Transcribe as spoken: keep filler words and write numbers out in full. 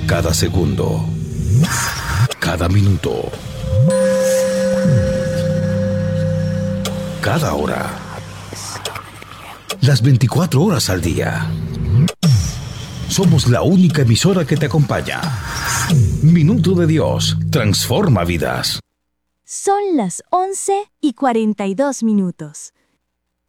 Cada segundo. Cada minuto. Cada hora. Las veinticuatro horas al día. Somos la única emisora que te acompaña. Minuto de Dios transforma vidas. Son las once y cuarenta y dos minutos.